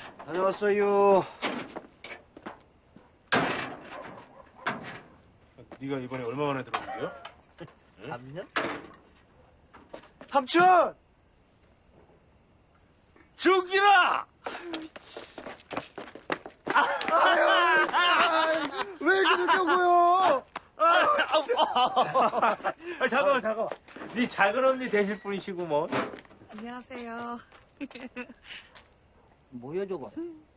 다녀왔어요. 네가 이번에 얼마 만에 들어온 거야? 3년? 삼촌! 죽이라! 왜 그러냐고요? 잠깐만. 네 작은 언니 되실 분이시구먼. 안녕하세요. 뭐야 저거?